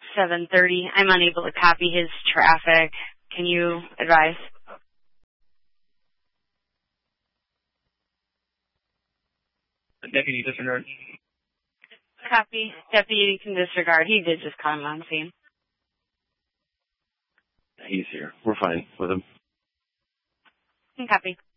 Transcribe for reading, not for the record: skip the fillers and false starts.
7:30. I'm unable to copy his traffic. Can you advise? Deputy disregard. Copy. Deputy can disregard. He did just come on scene. He's here. We're fine with him. Copy.